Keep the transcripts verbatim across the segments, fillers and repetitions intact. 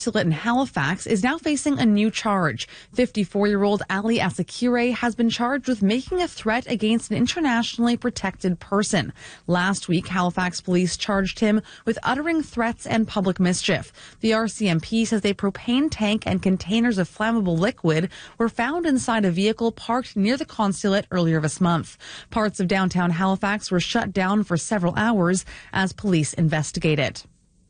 consulate in Halifax is now facing a new charge. fifty-four-year-old Ali Asakire has been charged with making a threat against an internationally protected person. Last week, Halifax police charged him with uttering threats and public mischief. The R C M P says a propane tank and containers of flammable liquid were found inside a vehicle parked near the consulate earlier this month. Parts of downtown Halifax were shut down for several hours as police investigated.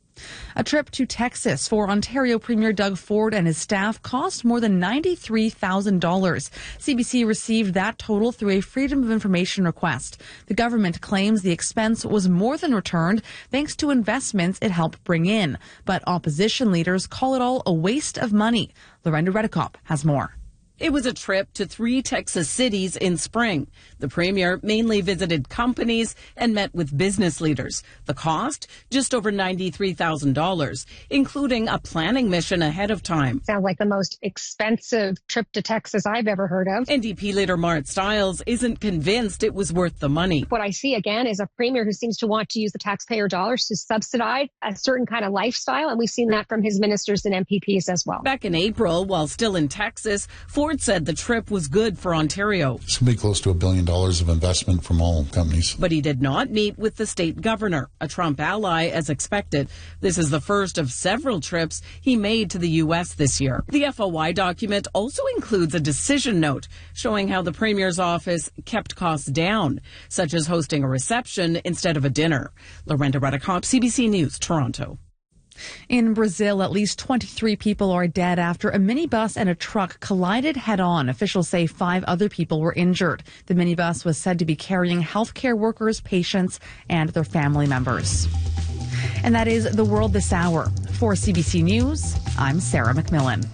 A trip to Texas for Ontario Premier Doug Ford and his staff cost more than ninety-three thousand dollars. C B C received that total through a Freedom of Information request. The government claims the expense was more than returned thanks to investments it helped bring in. But opposition leaders call it all a waste of money. Lorenda Redekop has more. It was a trip to three Texas cities in spring. The premier mainly visited companies and met with business leaders. The cost? Just over ninety-three thousand dollars, including a planning mission ahead of time. Sounds like the most expensive trip to Texas I've ever heard of. N D P leader Mart Stiles isn't convinced it was worth the money. What I see, again, is a premier who seems to want to use the taxpayer dollars to subsidize a certain kind of lifestyle, and we've seen that from his ministers and M P Ps as well. Back in April, while still in Texas, Ford said the trip was good for Ontario. It's going to be close to a billion dollars of investment from all companies. But he did not meet with the state governor, a Trump ally, as expected. This is the first of several trips he made to the U S this year. The F O I document also includes a decision note showing how the premier's office kept costs down, such as hosting a reception instead of a dinner. Lorenda Redekop, C B C News, Toronto. In Brazil, at least twenty-three people are dead after a minibus and a truck collided head-on. Officials say five other people were injured. The minibus was said to be carrying healthcare workers, patients, and their family members. And that is The World This Hour. For C B C News, I'm Sarah McMillan.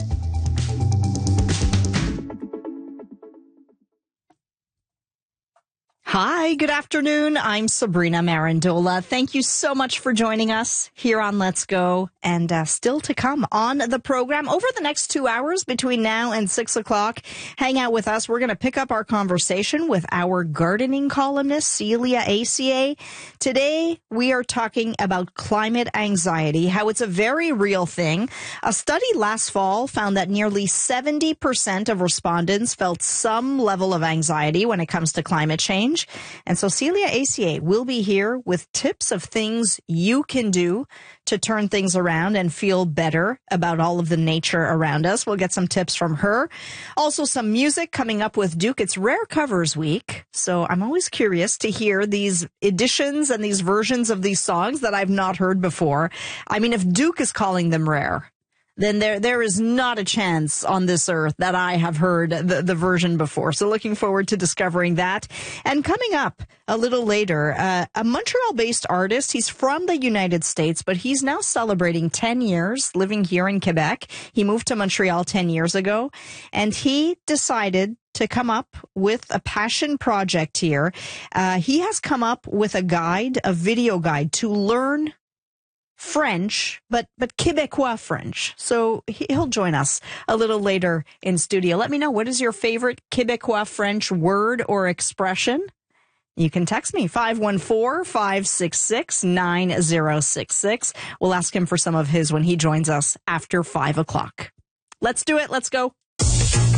Hi, good afternoon. I'm Sabrina Marandola. Thank you so much for joining us here on Let's Go, and uh, still to come on the program over the next two hours between now and six o'clock. Hang out with us. We're going to pick up our conversation with our gardening columnist, Celia Acier. Today, we are talking about climate anxiety, how it's a very real thing. A study last fall found that nearly seventy percent of respondents felt some level of anxiety when it comes to climate change. And so Celia Acier will be here with tips of things you can do to turn things around and feel better about all of the nature around us. We'll get some tips from her. Also some music coming up with Duke. It's Rare Covers Week, so I'm always curious to hear these editions and these versions of these songs that I've not heard before. I mean, if Duke is calling them rare, then there there is not a chance on this earth that I have heard the, the version before. So looking forward to discovering that. And coming up a little later, uh, a Montreal-based artist. He's from the United States, but he's now celebrating ten years living here in Quebec. He moved to Montreal ten years ago, and he decided to come up with a passion project here. Uh, he has come up with a guide, a video guide to learn French, but but Quebecois French. So he'll join us a little later in studio. Let me know, what is your favorite Quebecois French word or expression? You can text me, five one four, five six six, nine zero six six. We'll ask him for some of his when he joins us after five o'clock. Let's do it. Let's go.